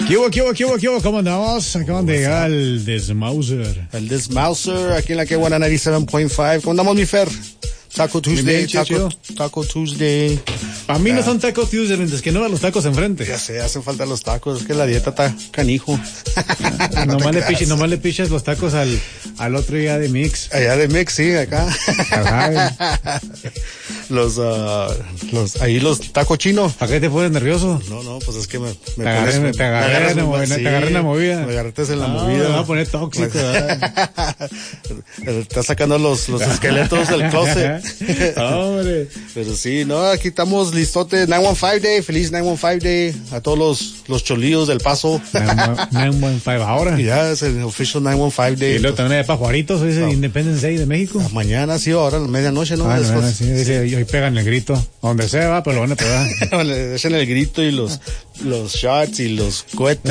¿Qué hubo? ¿Cómo andamos? Acaban de llegar el Desmauser. El Desmauser, aquí en la que 97.5. ¿Cómo andamos, mi Fer? Taco Tuesday, Taco Tuesday. Para mí no son Taco Tuesday, mientras que no van los tacos enfrente. Ya sé, hacen falta los tacos, es que la dieta está canijo. Nomás le pichas los tacos al otro día de Mix. Allá de Mix, sí, acá. los tacos chinos. ¿Para qué te pones nervioso? No, pues es que te agarré en la movida. Me agarraste en la movida. Me voy a poner tóxico. Estás sacando los esqueletos del closet. Hombre. Pero sí, no, aquí estamos listotes. 915 Day, feliz 915 Day a todos los cholillos del Paso. 915 ahora. Ya es el official 915 Day. Y luego también hay Pajuaritos, hoy es el Independence Day de México. Mañana sí, ahora a la medianoche, ¿no? Después. Sí, dice, hoy pegan el grito. Donde sea, va, pero lo van a pegar. Le echan el grito y los shots y los cohetes.